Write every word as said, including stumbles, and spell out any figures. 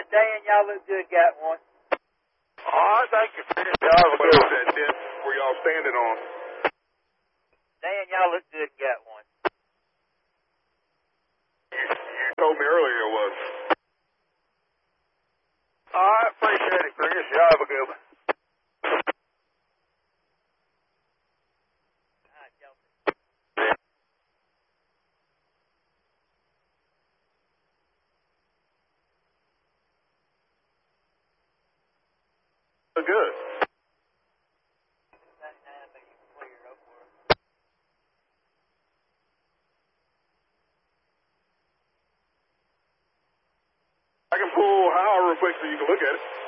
Dan, y'all look good. Got one. All right, thank you. Y'all have a good that tent where y'all standing on. Dan, y'all look good. Got one. You, you told me earlier it was. All right, appreciate it, Chris. Y'all have a good one. Good. I can pull Howard real quick so you can look at it.